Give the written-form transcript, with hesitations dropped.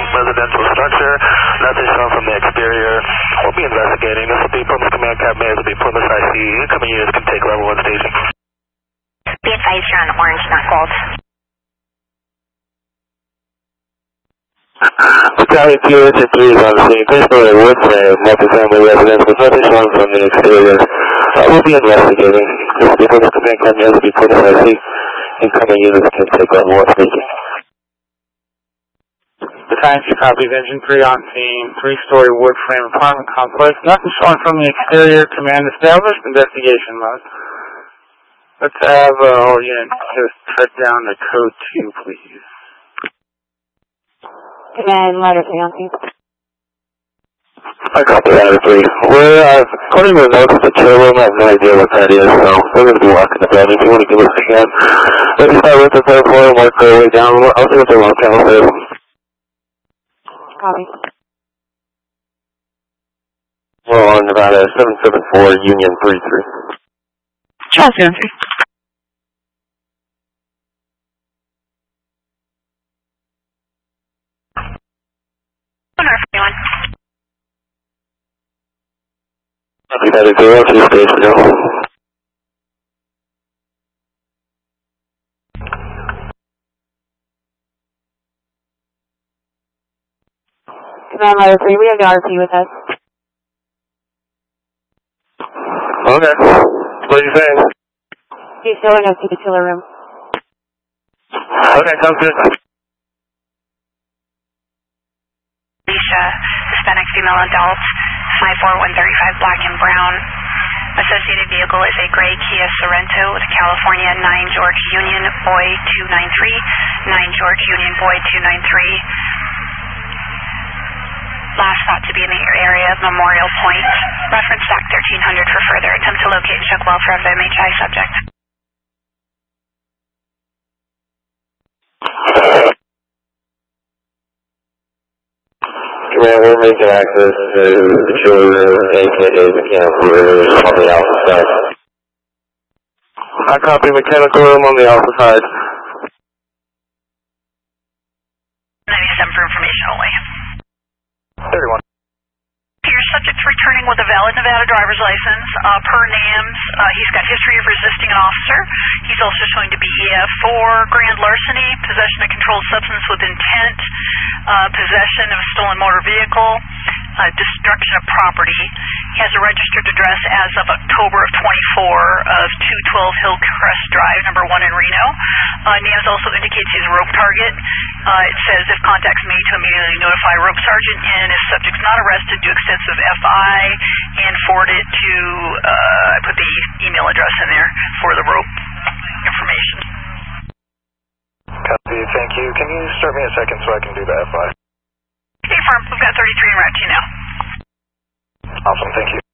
residential structure. Nothing shown from the exterior. We'll be investigating. This will be Plymouth Command Cap Mayor. This will be Plymouth IC. Incoming units can take level 1 station. Be advised you're on orange, not gold. Battalion 2 Engine 3 is on the scene. Three-story wood frame, multifamily residential. Nothing shown from the exterior. We'll be investigating. This will be Plymouth Command Cap Mayor. This will be Plymouth IC. Incoming units can take level 1 station. Battalion 2 copies, Engine 3 on scene, three-story wood frame apartment complex. Nothing showing from the exterior. Command established. Investigation mode. Let's have all units just cut down to code 2, please. Command ladder 3 on scene. I copy ladder 3. We're, according to the notes of the chill room, I have no idea what that is, so we're going to be walking the building. If you want to give us a hand, maybe start with the third floor and work our way down. I'll see what the long channel says. Copy. We're on Nevada 774 Union 33. Charles 03. We had a 02 station now. Command ladder 3, we have the RP with us. Okay. What are you saying? He's showing us to the chiller room. Okay, sounds good. Alicia, Hispanic female adult, 54135 black and brown. Associated vehicle is a gray Kia Sorento with a California 9 George Union Boy 293, 9 George Union Boy 293. Last thought to be in the area of Memorial Point. Reference SAC 1300 for further attempt to locate and check welfare of MHI subject. Command, we're making access to the chiller room, aka mechanical room on the alpha side. I copy mechanical room on the alpha side. 97 for information only. 31. Your subject's returning with a valid Nevada driver's license. Per NAMS, he's got history of resisting an officer. He's also showing to be for grand larceny, possession of controlled substance with intent, possession of a stolen motor vehicle, destruction of property. He has a registered address as of October of 24 of 212 Hillcrest Drive, number 1 in Reno. NAMS also indicates he's a rope target. It says if contact's made to immediately notify rope sergeant and if subject's not arrested, do extensive FI and forward it to, I put the email address in there for the rope information. Copy, thank you. Can you start me a second so I can do the FI? Hey, firm, we've got 33 en route to you now. Awesome, thank you.